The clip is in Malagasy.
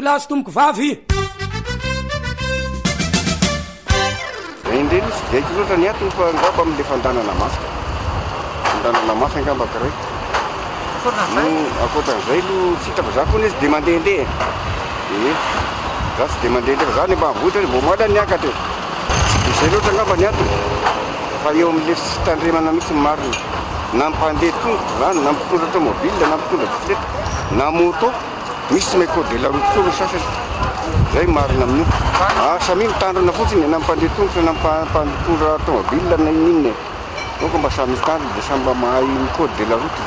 lahy sy tomoko vavy. Indreny sy diaiko loatra ny atony fa angamba amin'le fandanana masaka. Fandanana masaka angamba kiray. Akoatran'izay lo sitako za koa izy dia mandehandeha. Za sy dia mandehandeha fa za ny mba mavotra mbo moala ny akatra. Izay loatra angamba ny atony. Fa eo amin'le fitandremana mihitsy ny marina. Na mpandeha tongotra, na mpitondra automobile, na mpitondra bisikileta, na moto, misy may code de la route koa sasany. Zay marina amin'io. Samy mitandrina fotsiny na mpandeha tongotra na mpitondra automobile na inona. Donc mba samy mitandrina dia samy mba mahay code de la route.